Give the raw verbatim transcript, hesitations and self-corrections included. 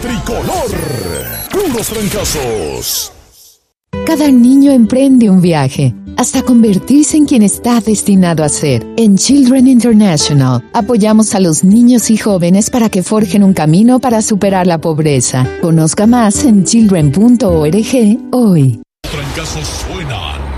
Tricolor, puros trancazos. Cada niño emprende un viaje hasta convertirse en quien está destinado a ser. En Children International apoyamos a los niños y jóvenes para que forjen un camino para superar la pobreza. Conozca más en children punto org hoy. Trancazos suenan